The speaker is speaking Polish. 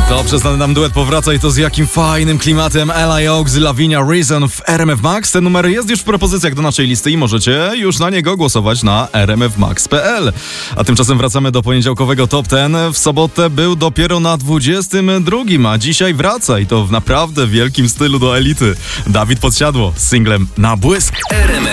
Dobrze znany nam duet powraca i to z jakim fajnym klimatem. Ella Oaks, Lavinia Reason w RMF Max. Ten numer jest już w propozycjach do naszej listy i możecie już na niego głosować na rmfmax.pl. A tymczasem wracamy do poniedziałkowego Top 10. W sobotę był dopiero na 22, a dzisiaj wraca i to w naprawdę wielkim stylu do elity. Dawid Podsiadło z singlem Na błysk.